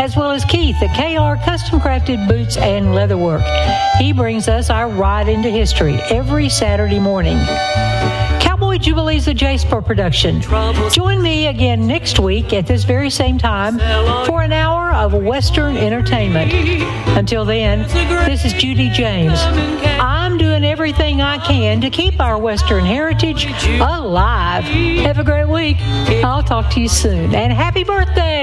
as well as Keith at KR Custom Crafted Boots and Leatherwork. He brings us our ride into history every Saturday morning. Cowboy Jubilee's a J-Spur production. Join me again next week at this very same time for an hour of Western entertainment. Until then, this is Judy James. I'm doing everything I can to keep our Western heritage alive. Have a great week. I'll talk to you soon. And happy birthday!